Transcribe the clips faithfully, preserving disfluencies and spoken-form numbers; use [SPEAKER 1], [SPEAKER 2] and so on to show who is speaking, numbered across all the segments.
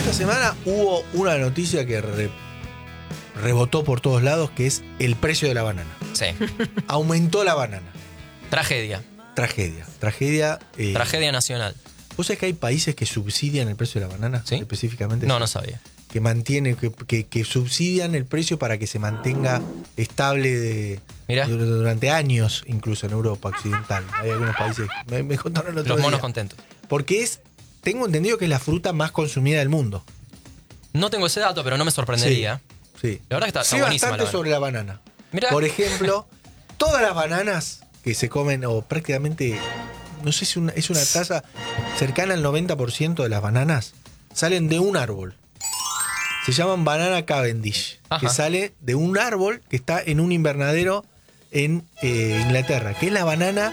[SPEAKER 1] esta semana hubo una noticia que re, rebotó por todos lados, que es el precio de la banana.
[SPEAKER 2] Sí.
[SPEAKER 1] Aumentó la banana.
[SPEAKER 2] Tragedia.
[SPEAKER 1] Tragedia. Tragedia. Eh,
[SPEAKER 2] Tragedia nacional.
[SPEAKER 1] ¿Vos sabés que hay países que subsidian el precio de la banana?
[SPEAKER 2] ¿Sí?
[SPEAKER 1] Específicamente.
[SPEAKER 2] No, no sabía.
[SPEAKER 1] Que mantiene, que, que, que subsidian el precio para que se mantenga estable de,
[SPEAKER 2] Mirá.
[SPEAKER 1] durante años, incluso en Europa Occidental. Hay algunos países. Me, me contaron el otro
[SPEAKER 2] Los monos
[SPEAKER 1] día.
[SPEAKER 2] contentos.
[SPEAKER 1] Porque es, tengo entendido que es la fruta más consumida del mundo.
[SPEAKER 2] No tengo ese dato, pero no me sorprendería.
[SPEAKER 1] Sí.
[SPEAKER 2] La verdad que está,
[SPEAKER 1] Sí,
[SPEAKER 2] está buenísima
[SPEAKER 1] bastante
[SPEAKER 2] la
[SPEAKER 1] sobre la banana.
[SPEAKER 2] Mirá.
[SPEAKER 1] Por ejemplo, todas las bananas que se comen, o prácticamente, no sé si una, es una tasa cercana al noventa por ciento de las bananas, salen de un árbol. Se llaman banana Cavendish,
[SPEAKER 2] Ajá.
[SPEAKER 1] que sale de un árbol que está en un invernadero en eh, Inglaterra, que es la banana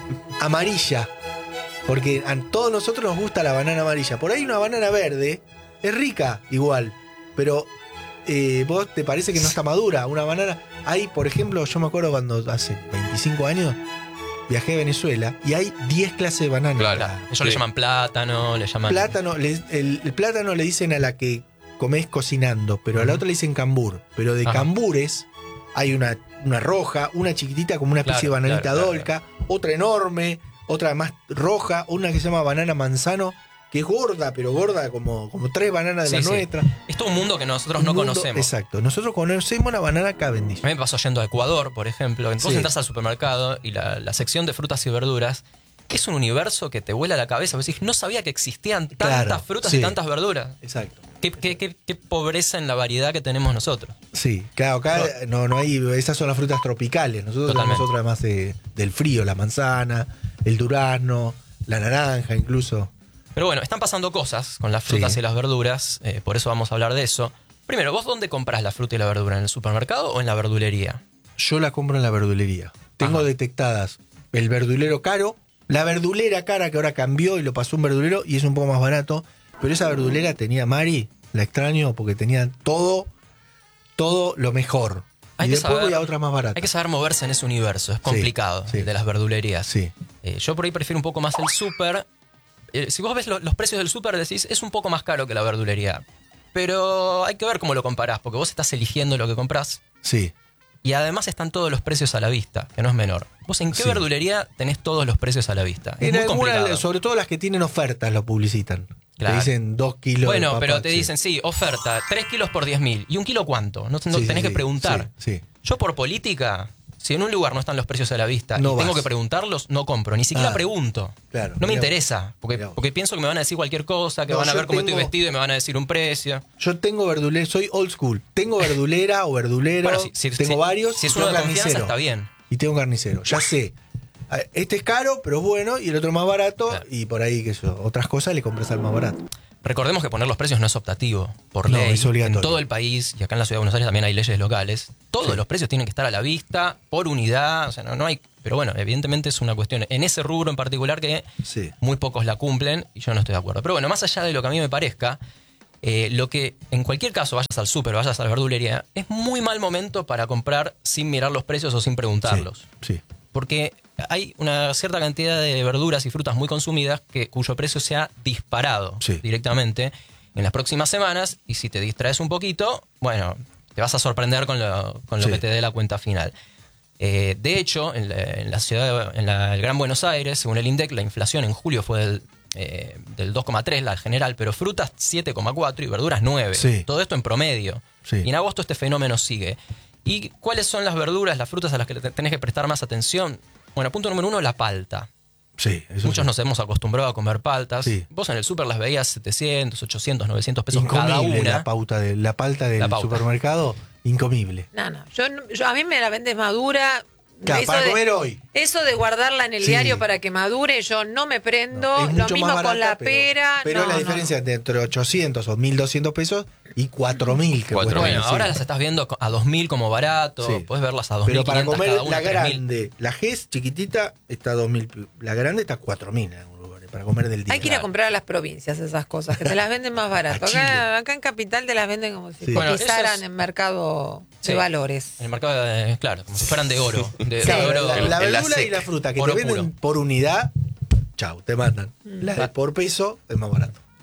[SPEAKER 1] amarilla. Porque a todos nosotros nos gusta la banana amarilla. Por ahí una banana verde es rica igual, pero eh, vos te parece que no está madura. Una banana... Hay, por ejemplo, yo me acuerdo cuando hace veinticinco años viajé a Venezuela y hay diez clases de banana.
[SPEAKER 2] Claro. Ellos le llaman plátano, le llaman...
[SPEAKER 1] Plátano, le- el, el plátano le dicen a la que comés cocinando, pero a la
[SPEAKER 2] Ujú.
[SPEAKER 1] otra le dicen cambur. Pero de
[SPEAKER 2] Ajá.
[SPEAKER 1] cambures hay una, una roja, una chiquitita como una especie
[SPEAKER 2] Claro,
[SPEAKER 1] de bananita
[SPEAKER 2] claro, claro,
[SPEAKER 1] dolca, otra enorme, otra más roja, una que se llama banana manzano, que es gorda, pero gorda como, como tres bananas de
[SPEAKER 2] Sí,
[SPEAKER 1] las
[SPEAKER 2] sí.
[SPEAKER 1] nuestras.
[SPEAKER 2] Es todo un mundo que nosotros no
[SPEAKER 1] Un mundo-
[SPEAKER 2] conocemos.
[SPEAKER 1] Exacto. Nosotros conocemos la banana Cavendish.
[SPEAKER 2] A mí me pasó yendo a Ecuador, por ejemplo. Vos
[SPEAKER 1] Sí.
[SPEAKER 2] entras al supermercado y la, la sección de frutas y verduras es un universo que te vuela la cabeza. Vos decís, no sabía que existían tantas
[SPEAKER 1] Claro,
[SPEAKER 2] frutas
[SPEAKER 1] sí.
[SPEAKER 2] y tantas verduras.
[SPEAKER 1] Exacto.
[SPEAKER 2] Qué, qué- qué- qué pobreza en la variedad que tenemos nosotros.
[SPEAKER 1] Sí, claro, acá no, no hay, esas son las frutas tropicales. Nosotros
[SPEAKER 2] Totalmente.
[SPEAKER 1] tenemos otras más de- del frío, la manzana, el durazno, la naranja incluso.
[SPEAKER 2] Pero bueno, están pasando cosas con las frutas
[SPEAKER 1] Sí.
[SPEAKER 2] y las verduras, eh, por eso vamos a hablar de eso. Primero, ¿vos dónde compras la fruta y la verdura? ¿En el supermercado o en la verdulería?
[SPEAKER 1] Yo la compro en la verdulería. Tengo
[SPEAKER 2] Ajá.
[SPEAKER 1] detectadas el verdulero caro, la verdulera cara que ahora cambió y lo pasó un verdulero y es un poco más barato, pero esa verdulera tenía Mari, la extraño porque tenía todo, todo lo mejor.
[SPEAKER 2] Hay
[SPEAKER 1] y
[SPEAKER 2] que
[SPEAKER 1] después
[SPEAKER 2] saber-
[SPEAKER 1] voy a otras más baratas.
[SPEAKER 2] Hay que saber moverse en ese universo, es complicado,
[SPEAKER 1] sí.
[SPEAKER 2] el de las verdulerías.
[SPEAKER 1] Sí.
[SPEAKER 2] Eh, yo por ahí prefiero un poco más el súper. Eh, si vos ves lo- los precios del súper, decís, es un poco más caro que la verdulería. Pero hay que ver cómo lo comparás, porque vos estás eligiendo lo que comprás
[SPEAKER 1] Sí.
[SPEAKER 2] y además están todos los precios a la vista, que no es menor. ¿Vos en qué
[SPEAKER 1] Sí.
[SPEAKER 2] verdulería tenés todos los precios a la vista? Es
[SPEAKER 1] En
[SPEAKER 2] muy
[SPEAKER 1] algunas,
[SPEAKER 2] complicado.
[SPEAKER 1] sobre todo las que tienen ofertas, lo publicitan.
[SPEAKER 2] Claro.
[SPEAKER 1] Te dicen dos kilos de
[SPEAKER 2] Bueno,
[SPEAKER 1] papa,
[SPEAKER 2] pero te
[SPEAKER 1] sí.
[SPEAKER 2] dicen, sí, oferta, tres kilos por diez mil. ¿Y un kilo cuánto? No, no
[SPEAKER 1] Sí, sí,
[SPEAKER 2] tenés que
[SPEAKER 1] sí,
[SPEAKER 2] preguntar.
[SPEAKER 1] Sí, sí.
[SPEAKER 2] Yo por política, si en un lugar no están los precios a la vista
[SPEAKER 1] No
[SPEAKER 2] y tengo
[SPEAKER 1] vas.
[SPEAKER 2] que preguntarlos, no compro. Ni siquiera
[SPEAKER 1] Ah,
[SPEAKER 2] pregunto.
[SPEAKER 1] claro,
[SPEAKER 2] no me
[SPEAKER 1] mirá
[SPEAKER 2] interesa, porque,
[SPEAKER 1] mirá vos.
[SPEAKER 2] porque pienso que me van a decir cualquier cosa, que
[SPEAKER 1] No,
[SPEAKER 2] van a
[SPEAKER 1] yo
[SPEAKER 2] ver cómo estoy
[SPEAKER 1] tengo-
[SPEAKER 2] vestido y me van a decir un precio.
[SPEAKER 1] Yo tengo verdulera, soy old school. Tengo verdulera o verdulero.
[SPEAKER 2] Bueno, si, si-
[SPEAKER 1] tengo
[SPEAKER 2] si-
[SPEAKER 1] varios.
[SPEAKER 2] Si es
[SPEAKER 1] y
[SPEAKER 2] uno
[SPEAKER 1] tengo
[SPEAKER 2] de confianza, está bien.
[SPEAKER 1] Y tengo carnicero. Ya sé. Este es caro, pero es bueno. Y el otro más barato.
[SPEAKER 2] Claro.
[SPEAKER 1] Y por ahí, que eso, otras cosas le compras al más barato.
[SPEAKER 2] Recordemos que poner los precios no es optativo, por
[SPEAKER 1] No,
[SPEAKER 2] ley.
[SPEAKER 1] es obligatorio.
[SPEAKER 2] En todo el país, y acá en la Ciudad de Buenos Aires también hay leyes locales, todos
[SPEAKER 1] Sí.
[SPEAKER 2] los precios tienen que estar a la vista, por unidad, o sea, no, no hay... Pero bueno, evidentemente es una cuestión, en ese rubro en particular, que
[SPEAKER 1] Sí.
[SPEAKER 2] muy pocos la cumplen y yo no estoy de acuerdo. Pero bueno, más allá de lo que a mí me parezca, eh, lo que en cualquier caso vayas al súper, vayas a la verdulería, es muy mal momento para comprar sin mirar los precios o sin preguntarlos.
[SPEAKER 1] Sí. sí.
[SPEAKER 2] Porque hay una cierta cantidad de verduras y frutas muy consumidas que, cuyo precio se ha disparado
[SPEAKER 1] Sí.
[SPEAKER 2] directamente en las próximas semanas, y si te distraes un poquito, bueno, te vas a sorprender con lo, con lo
[SPEAKER 1] Sí.
[SPEAKER 2] que te dé la cuenta final. Eh, de hecho, en la, en la ciudad, en la, el Gran Buenos Aires, según el INDEC, la inflación en julio fue del, eh, del dos coma tres, la general, pero frutas siete coma cuatro y verduras nueve.
[SPEAKER 1] Sí.
[SPEAKER 2] Todo esto en promedio.
[SPEAKER 1] Sí.
[SPEAKER 2] Y en agosto este fenómeno sigue. ¿Y cuáles son las verduras, las frutas a las que te- tenés que prestar más atención? Bueno, punto número uno, la palta.
[SPEAKER 1] Sí, eso
[SPEAKER 2] Muchos
[SPEAKER 1] sí.
[SPEAKER 2] nos hemos acostumbrado a comer paltas.
[SPEAKER 1] Sí.
[SPEAKER 2] Vos en el súper las veías setecientos, ochocientos, novecientos pesos cada
[SPEAKER 1] Incomible
[SPEAKER 2] una.
[SPEAKER 1] la pauta de la palta del
[SPEAKER 2] La pauta.
[SPEAKER 1] supermercado, incomible.
[SPEAKER 3] No, no. Yo, no- yo- a mí me la vendes madura.
[SPEAKER 1] Claro,
[SPEAKER 3] Eso
[SPEAKER 1] para
[SPEAKER 3] de-
[SPEAKER 1] comer hoy.
[SPEAKER 3] Eso de guardarla en el
[SPEAKER 1] Sí.
[SPEAKER 3] diario para que madure, yo no me prendo.
[SPEAKER 1] No, es
[SPEAKER 3] Lo
[SPEAKER 1] mucho
[SPEAKER 3] mismo
[SPEAKER 1] más
[SPEAKER 3] con
[SPEAKER 1] barata,
[SPEAKER 3] la
[SPEAKER 1] pero-
[SPEAKER 3] pera.
[SPEAKER 1] Pero
[SPEAKER 3] no,
[SPEAKER 1] es la
[SPEAKER 3] no,
[SPEAKER 1] diferencia entre ochocientos o mil doscientos pesos y cuatro mil. que
[SPEAKER 2] Cuatro
[SPEAKER 1] cuestan,
[SPEAKER 2] mil.
[SPEAKER 1] sí.
[SPEAKER 2] Ahora las estás viendo a dos mil como barato.
[SPEAKER 1] Sí.
[SPEAKER 2] Puedes verlas a dos mil
[SPEAKER 1] Pero para
[SPEAKER 2] quinientos
[SPEAKER 1] comer
[SPEAKER 2] cada una,
[SPEAKER 1] la
[SPEAKER 2] tres mil.
[SPEAKER 1] grande, la G es chiquitita, está dos mil. La grande está cuatro mil en algunos lugares, para comer del día.
[SPEAKER 3] Hay que ir a comprar a las provincias esas cosas, que te las venden más barato.
[SPEAKER 1] A Chile.
[SPEAKER 3] Acá, acá en Capital te las venden como si
[SPEAKER 1] Sí.
[SPEAKER 2] Bueno,
[SPEAKER 3] cotizaran
[SPEAKER 2] eso es-
[SPEAKER 3] en mercado
[SPEAKER 2] Sí.
[SPEAKER 3] de valores.
[SPEAKER 2] En el mercado, de, claro, como si fueran de oro. De,
[SPEAKER 3] Sí.
[SPEAKER 2] de oro
[SPEAKER 1] La, la
[SPEAKER 4] en la
[SPEAKER 1] verdura y
[SPEAKER 4] SEC.
[SPEAKER 1] la fruta que
[SPEAKER 2] Oro
[SPEAKER 1] te venden
[SPEAKER 2] puro.
[SPEAKER 1] por unidad, chau, te matan. La de por peso es más barato.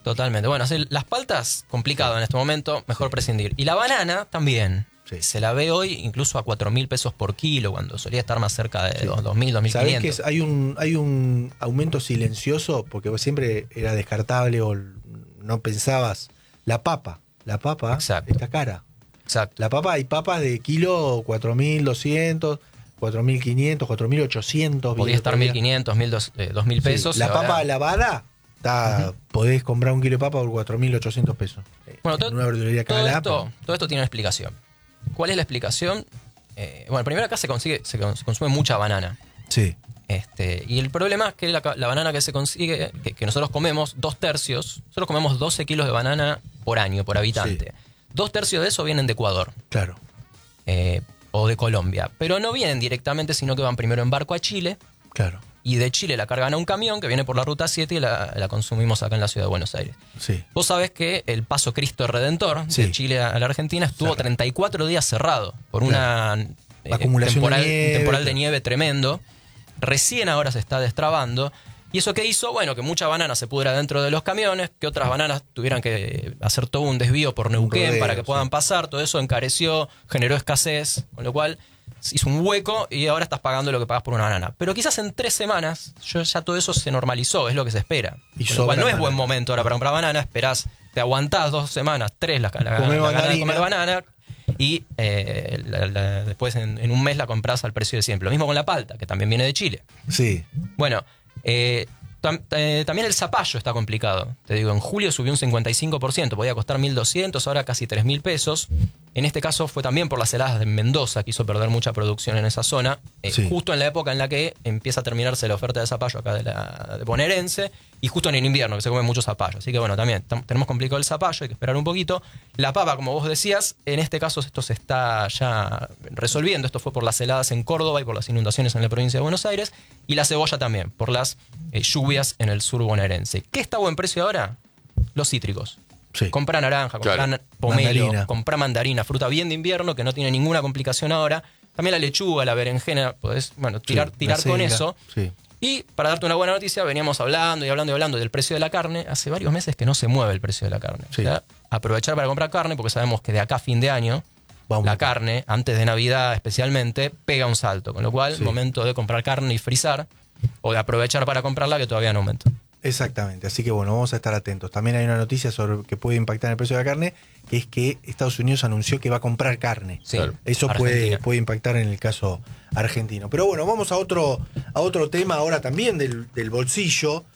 [SPEAKER 2] Totalmente. Bueno, así, las paltas, complicado en este momento, mejor prescindir. Y la banana también.
[SPEAKER 1] Sí.
[SPEAKER 2] Se la ve hoy incluso a cuatro mil pesos por kilo, cuando solía estar más cerca de
[SPEAKER 1] Sí.
[SPEAKER 2] los dos mil, dos mil
[SPEAKER 1] ¿Sabés que
[SPEAKER 2] quinientos.
[SPEAKER 1] es- hay un hay un aumento silencioso? Porque siempre era descartable o no pensabas. La papa. La papa
[SPEAKER 2] Exacto.
[SPEAKER 1] está cara.
[SPEAKER 2] Exacto.
[SPEAKER 1] La papa, hay papas de kilo cuatro mil doscientos, cuatro mil quinientos, cuatro mil ochocientos.
[SPEAKER 2] Podía estar mil quinientos, dos mil pesos.
[SPEAKER 1] Sí, la
[SPEAKER 2] y ahora-
[SPEAKER 1] papa lavada, está,
[SPEAKER 2] Ujú.
[SPEAKER 1] podés comprar un kilo de papa por cuatro mil ochocientos pesos.
[SPEAKER 2] Bueno,
[SPEAKER 1] en
[SPEAKER 2] todo,
[SPEAKER 1] una verdulería
[SPEAKER 2] todo
[SPEAKER 1] Calá,
[SPEAKER 2] esto,
[SPEAKER 1] pero-
[SPEAKER 2] todo esto tiene una explicación. ¿Cuál es la explicación? Eh, bueno, primero acá se consigue, se cons- consume mucha banana.
[SPEAKER 1] Sí,
[SPEAKER 2] Este, y el problema es que la, ca- la banana que se consigue, que, que nosotros comemos, dos tercios, nosotros comemos doce kilos de banana por año, por habitante. Dos tercios de eso vienen de Ecuador
[SPEAKER 1] claro.
[SPEAKER 2] eh, o de Colombia. Pero no vienen directamente, sino que van primero en barco a Chile.
[SPEAKER 1] Claro,
[SPEAKER 2] Y de Chile la cargan a un camión que viene por la ruta siete y la, la consumimos acá en la ciudad de Buenos Aires.
[SPEAKER 1] sí.
[SPEAKER 2] Vos sabés que el paso Cristo Redentor
[SPEAKER 1] Sí.
[SPEAKER 2] de Chile a la Argentina estuvo
[SPEAKER 1] Cerrado.
[SPEAKER 2] treinta y cuatro días cerrado por
[SPEAKER 1] Claro.
[SPEAKER 2] una eh,
[SPEAKER 1] Acumulación de
[SPEAKER 2] temporal,
[SPEAKER 1] nieve,
[SPEAKER 2] temporal de
[SPEAKER 1] claro.
[SPEAKER 2] nieve tremendo. Recién ahora se está destrabando. ¿Y eso qué hizo? Bueno, que mucha banana se pudra dentro de los camiones, que otras bananas tuvieran que hacer todo un desvío por Neuquén
[SPEAKER 1] rodeo,
[SPEAKER 2] para que puedan
[SPEAKER 1] sí.
[SPEAKER 2] pasar. Todo eso encareció, generó escasez, con lo cual se hizo un hueco y ahora estás pagando lo que pagas por una banana. Pero quizás en tres semanas yo, ya todo eso se normalizó, es lo que se espera.
[SPEAKER 1] Y
[SPEAKER 2] Con lo cual
[SPEAKER 1] sobra
[SPEAKER 2] no es
[SPEAKER 1] banana.
[SPEAKER 2] buen momento ahora para comprar banana, esperás, te aguantás dos semanas, tres la, la,
[SPEAKER 1] Comer
[SPEAKER 2] la gana de
[SPEAKER 1] mandarina.
[SPEAKER 2] comer banana y eh, la- la- después en, en un mes la compras al precio de siempre. Lo mismo con la palta, que también viene de Chile.
[SPEAKER 1] Sí,
[SPEAKER 2] Bueno, eh, tam- eh, también el zapallo está complicado. Te digo, en julio subió un cincuenta y cinco por ciento, podía costar mil doscientos, ahora casi tres mil pesos. En este caso fue también por las heladas de Mendoza, que hizo perder mucha producción en esa zona, eh,
[SPEAKER 1] Sí.
[SPEAKER 2] justo en la época en la que empieza a terminarse la oferta de zapallo acá de la de bonaerense, y justo en el invierno, que se come mucho zapallo. Así que bueno, también tam- tenemos complicado el zapallo, hay que esperar un poquito. La papa, como vos decías, en este caso esto se está ya resolviendo. Esto fue por las heladas en Córdoba y por las inundaciones en la provincia de Buenos Aires. Y la cebolla también, por las eh, lluvias en el sur bonaerense. ¿Qué está a buen precio ahora? Los cítricos.
[SPEAKER 1] sí.
[SPEAKER 2] Compra naranja, compra
[SPEAKER 4] Claro.
[SPEAKER 2] pomelo,
[SPEAKER 1] Mandarina.
[SPEAKER 2] compra mandarina, fruta bien de invierno que no tiene ninguna complicación ahora. También la lechuga, la berenjena, podés bueno, tirar,
[SPEAKER 1] Sí,
[SPEAKER 2] tirar
[SPEAKER 1] la
[SPEAKER 2] con
[SPEAKER 1] selga,
[SPEAKER 2] eso.
[SPEAKER 1] Sí.
[SPEAKER 2] Y para darte una buena noticia, veníamos hablando y hablando y hablando del precio de la carne. Hace varios meses que no se mueve el precio de la carne.
[SPEAKER 1] Sí.
[SPEAKER 2] O sea, aprovechar para comprar carne, porque sabemos que de acá a fin de año,
[SPEAKER 1] Vamos.
[SPEAKER 2] la carne, antes de Navidad especialmente, pega un salto. Con lo cual,
[SPEAKER 1] Sí.
[SPEAKER 2] momento de comprar carne y frizar, o de aprovechar para comprarla, que todavía no aumenta.
[SPEAKER 1] Exactamente, así que bueno, vamos a estar atentos. También hay una noticia sobre que puede impactar en el precio de la carne, que es que Estados Unidos anunció que va a comprar carne.
[SPEAKER 2] Sí,
[SPEAKER 4] Claro.
[SPEAKER 1] Eso puede,
[SPEAKER 2] Argentina.
[SPEAKER 1] puede impactar en el caso argentino. Pero bueno, vamos a otro, a otro tema ahora también del, del bolsillo,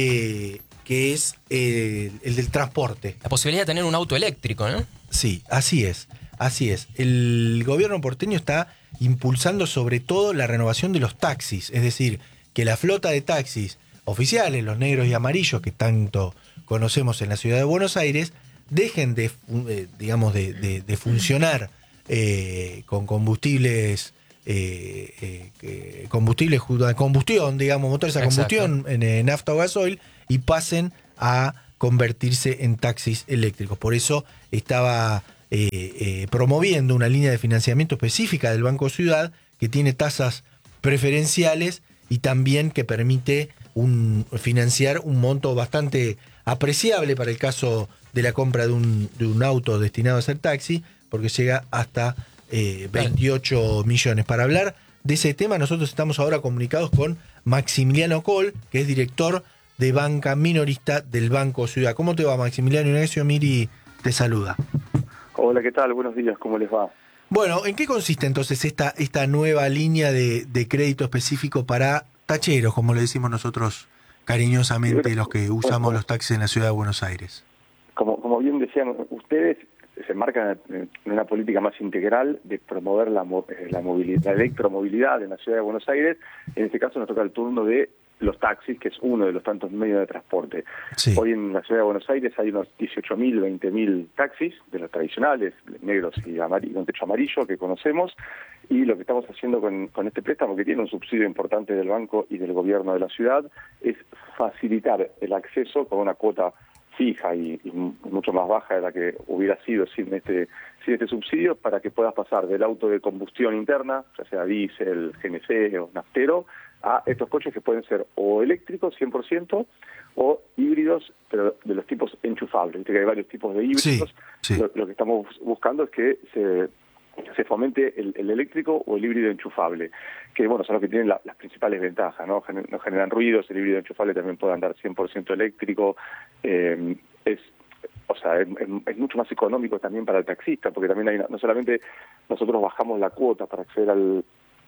[SPEAKER 1] eh, que es eh, el del transporte.
[SPEAKER 2] La posibilidad de tener un auto eléctrico, ¿no?
[SPEAKER 1] Sí, así es, así es. El gobierno porteño está impulsando sobre todo la renovación de los taxis, es decir, que la flota de taxis oficiales, los negros y amarillos que tanto conocemos en la ciudad de Buenos Aires, dejen de, fu- eh, digamos, de, de- de funcionar eh, con combustibles, eh, eh, que- combustibles, ju- combustión, digamos, motores a
[SPEAKER 2] Exacto.
[SPEAKER 1] combustión en, eh, nafta o gasoil y pasen a convertirse en taxis eléctricos. Por eso estaba eh, eh, promoviendo una línea de financiamiento específica del Banco Ciudad que tiene tasas preferenciales y también que permite un, financiar un monto bastante apreciable para el caso de la compra de un, de un auto destinado a ser taxi, porque llega hasta eh, veintiocho millones. Para hablar de ese tema, nosotros estamos ahora comunicados con Maximiliano Col, que es director de banca minorista del Banco Ciudad. ¿Cómo te va, Maximiliano? Ignacio Miri te saluda.
[SPEAKER 5] Hola, ¿qué tal? Buenos días, ¿cómo les va?
[SPEAKER 1] Bueno, ¿en qué consiste entonces esta, esta nueva línea de, de crédito específico para tacheros, como le decimos nosotros cariñosamente los que usamos los taxis en la ciudad de Buenos Aires?
[SPEAKER 5] Como, como bien decían ustedes, se enmarcan en una política más integral de promover la, mo- eh, la, movilidad, la electromovilidad en la ciudad de Buenos Aires. En este caso nos toca el turno de los taxis, que es uno de los tantos medios de transporte.
[SPEAKER 1] Sí.
[SPEAKER 5] Hoy en la ciudad de Buenos Aires hay unos dieciocho mil, veinte mil taxis, de los tradicionales, negros y amarillos, con techo amarillo que conocemos, y lo que estamos haciendo con, con este préstamo, que tiene un subsidio importante del banco y del gobierno de la ciudad, es facilitar el acceso con una cuota fija y, y mucho más baja de la que hubiera sido sin este sin este subsidio, para que puedas pasar del auto de combustión interna, ya sea diésel, G M C o naftero, a estos coches que pueden ser o eléctricos cien por ciento o híbridos, pero de los tipos enchufables. Viste que hay varios tipos de híbridos.
[SPEAKER 1] Sí, sí.
[SPEAKER 5] Lo, lo que estamos buscando es que se, se fomente el, el eléctrico o el híbrido enchufable, que bueno, son los que tienen la, las principales ventajas, ¿no? Gener, no generan ruidos, el híbrido enchufable también puede andar cien por ciento eléctrico, eh, es o sea, es, es mucho más económico también para el taxista, porque también hay, no solamente nosotros bajamos la cuota para acceder al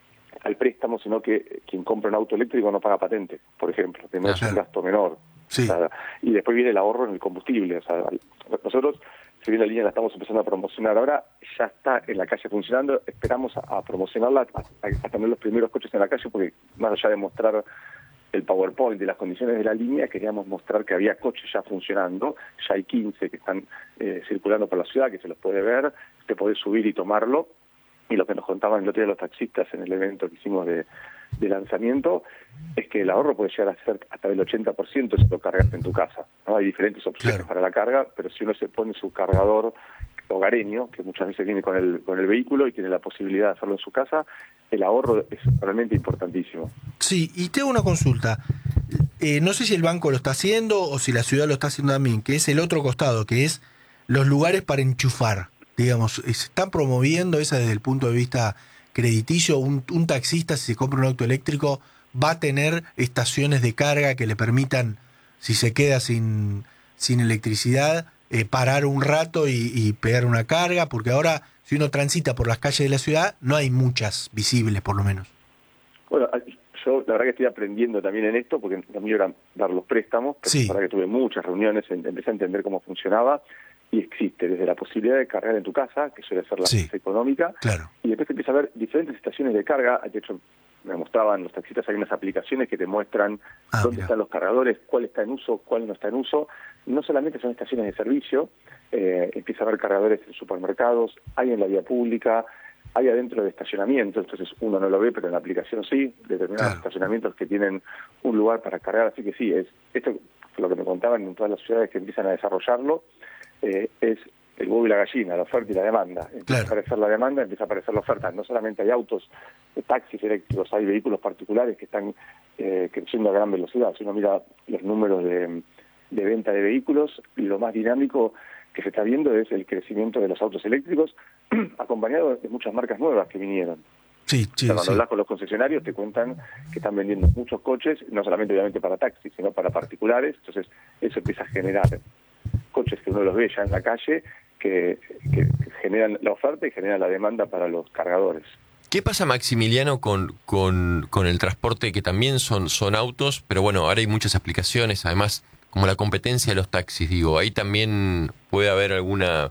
[SPEAKER 5] al préstamo, sino que quien compra un auto eléctrico no paga patente, por ejemplo, que no es un gasto menor.
[SPEAKER 1] Sí.
[SPEAKER 5] O sea, y después viene el ahorro en el combustible. O sea, nosotros, si bien la línea la estamos empezando a promocionar ahora, ya está en la calle funcionando, esperamos a, a promocionarla, a, a tener los primeros coches en la calle, porque más allá de mostrar el PowerPoint de las condiciones de la línea, queríamos mostrar que había coches ya funcionando, ya hay quince que están eh, circulando por la ciudad, que se los puede ver, te podés subir y tomarlo. Y lo que nos contaban el otro día los taxistas en el evento que hicimos de, de lanzamiento es que el ahorro puede llegar a ser hasta el ochenta por ciento si lo cargas en tu casa, ¿no? Hay diferentes opciones claro. para la carga, pero si uno se pone su cargador hogareño, que muchas veces viene con el con el vehículo y tiene la posibilidad de hacerlo en su casa, el ahorro es realmente importantísimo.
[SPEAKER 1] Sí, y tengo una consulta. Eh, no sé si el banco lo está haciendo o si la ciudad lo está haciendo también, que es el otro costado, que es los lugares para enchufar. Digamos, ¿se están promoviendo esa desde el punto de vista crediticio? Un, un taxista, si se compra un auto eléctrico, va a tener estaciones de carga que le permitan, si se queda sin, sin electricidad, eh, parar un rato y, y pegar una carga, porque ahora, si uno transita por las calles de la ciudad, no hay muchas visibles, por lo menos.
[SPEAKER 5] Bueno, yo la verdad que estoy aprendiendo también en esto, porque a mí era dar los préstamos, pero
[SPEAKER 1] sí.
[SPEAKER 5] la verdad que tuve muchas reuniones, empecé a entender cómo funcionaba, y existe desde la posibilidad de cargar en tu casa, que suele ser la
[SPEAKER 1] sí,
[SPEAKER 5] más económica,
[SPEAKER 1] claro.
[SPEAKER 5] y después te empieza a ver diferentes estaciones de carga. De hecho, me mostraban los taxistas, hay unas aplicaciones que te muestran ah, dónde mira. están los cargadores, cuál está en uso, cuál no está en uso. No solamente son estaciones de servicio, eh, empieza a haber cargadores en supermercados, hay en la vía pública, hay adentro de estacionamiento, entonces uno no lo ve, pero en la aplicación sí, determinados claro. estacionamientos que tienen un lugar para cargar, así que sí, es esto lo que me contaban en todas las ciudades que empiezan a desarrollarlo. Eh, es el huevo y la gallina, la oferta y la demanda. Empieza claro. a aparecer la demanda, empieza a aparecer la oferta. No solamente hay autos, eh, taxis eléctricos, hay vehículos particulares que están eh, creciendo a gran velocidad. Si uno mira los números de, de venta de vehículos, lo más dinámico que se está viendo es el crecimiento de los autos eléctricos, acompañado de muchas marcas nuevas que vinieron.
[SPEAKER 1] Sí, sí,
[SPEAKER 5] o sea, cuando
[SPEAKER 1] sí.
[SPEAKER 5] hablas con los concesionarios te cuentan que están vendiendo muchos coches, no solamente obviamente para taxis, sino para particulares. Entonces eso empieza a generar coches que uno los ve ya en la calle, que, que generan la oferta y generan la demanda para los cargadores.
[SPEAKER 4] ¿Qué pasa, Maximiliano, con, con, con el transporte, que también son, son autos, pero bueno, ahora hay muchas aplicaciones, además, como la competencia de los taxis, digo, ahí también puede haber alguna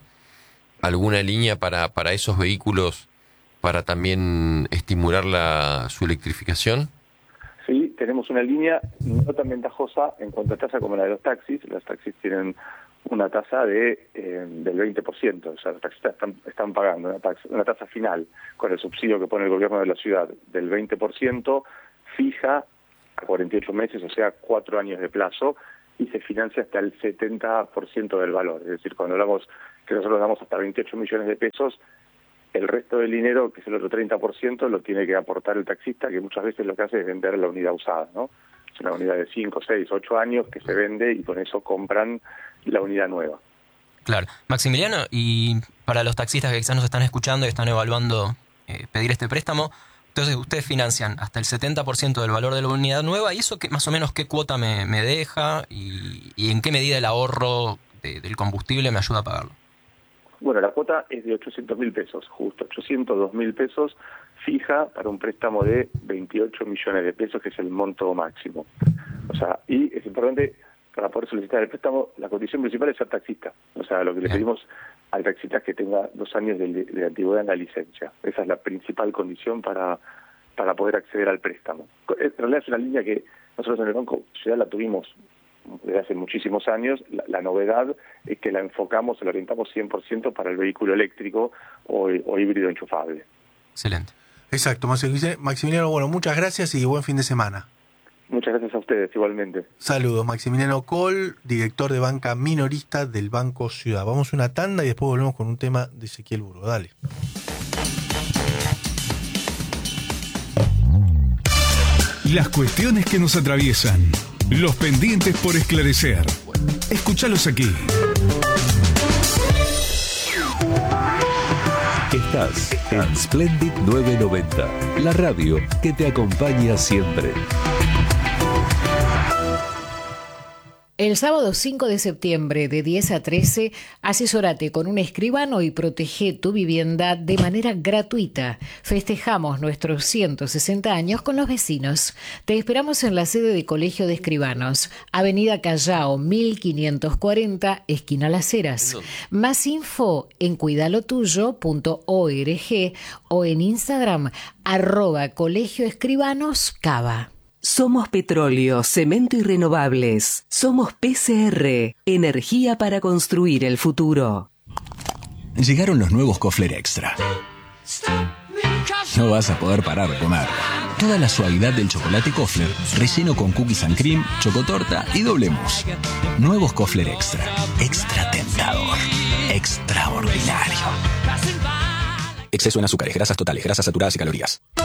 [SPEAKER 4] alguna línea para, para esos vehículos para también estimular la, su electrificación?
[SPEAKER 5] Sí, tenemos una línea no tan ventajosa en cuanto a tasa como la de los taxis. Los taxis tienen una tasa de eh, del veinte por ciento, o sea, los taxistas están, están pagando una tasa, una tasa final con el subsidio que pone el gobierno de la ciudad del veinte por ciento fija a cuarenta y ocho meses, o sea, cuatro años de plazo, y se financia hasta el setenta por ciento del valor. Es decir, cuando hablamos que nosotros damos hasta veintiocho millones de pesos, el resto del dinero, que es el otro treinta por ciento, lo tiene que aportar el taxista, que muchas veces lo que hace es vender la unidad usada, ¿no? Es una unidad de cinco, seis, ocho años que se vende y con eso compran la unidad nueva.
[SPEAKER 2] Claro. Maximiliano, y para los taxistas que quizás nos están escuchando y están evaluando eh, pedir este préstamo, entonces ustedes financian hasta el setenta por ciento del valor de la unidad nueva, ¿y eso qué, más o menos qué cuota me, me deja y, y en qué medida el ahorro de, del combustible me ayuda a pagarlo?
[SPEAKER 5] Bueno, la cuota es de ochocientos mil pesos, justo ochocientos dos mil pesos fija para un préstamo de veintiocho millones de pesos, que es el monto máximo. O sea, y es importante, para poder solicitar el préstamo, la condición principal es ser taxista. O sea, lo que le pedimos al taxista es que tenga dos años de, de antigüedad en la licencia. Esa es la principal condición para, para poder acceder al préstamo. En realidad es una línea que nosotros en el Banco Ciudad la tuvimos desde hace muchísimos años. La, la novedad es que la enfocamos, la orientamos cien por ciento para el vehículo eléctrico o, o híbrido enchufable.
[SPEAKER 2] Excelente.
[SPEAKER 1] Exacto, Maximiliano, bueno, muchas gracias y buen fin de semana.
[SPEAKER 5] Muchas gracias a ustedes, igualmente.
[SPEAKER 1] Saludos, Maximiliano Coll, director de banca minorista del Banco Ciudad. Vamos a una tanda y después volvemos con un tema de Ezequiel Burgo. Dale.
[SPEAKER 6] Las cuestiones que nos atraviesan. Los pendientes por esclarecer. Escúchalos aquí.
[SPEAKER 7] Estás en Splendid novecientos noventa, la radio que te acompaña siempre.
[SPEAKER 8] El sábado cinco de septiembre de diez a trece, asesórate con un escribano y protege tu vivienda de manera gratuita. Festejamos nuestros ciento sesenta años con los vecinos. Te esperamos en la sede de Colegio de Escribanos, Avenida Callao mil quinientos cuarenta, esquina Las Heras. Más info en cuidalotuyo punto org o en Instagram, arroba Colegio Escribanos Cava.
[SPEAKER 9] Somos petróleo, cemento y renovables. Somos P C R, energía para construir el futuro.
[SPEAKER 10] Llegaron los nuevos Kofler Extra. No vas a poder parar de comer. Toda la suavidad del chocolate Kofler, relleno con cookies and cream, chocotorta y doble mousse. Nuevos Kofler Extra. Extra tentador. Extraordinario. Exceso en azúcares, grasas totales, grasas saturadas y calorías.